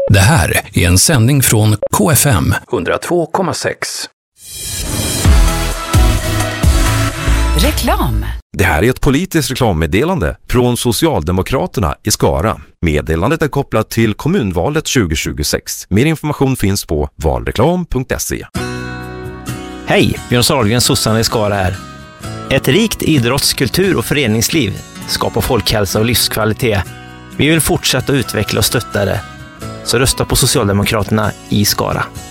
Det här är en sändning från KFM 102,6. Reklam. Det här är ett politiskt reklammeddelande från Socialdemokraterna i Skara. Meddelandet är kopplat till kommunvalet 2026. Mer information finns på valreklam.se. Hej, Björn Sahlgren, sossarna i Skara här. Ett rikt idrotts-, kultur- och föreningsliv skapar folkhälsa och livskvalitet. Vi vill fortsätta utveckla och stötta det. Så rösta på Socialdemokraterna i Skara.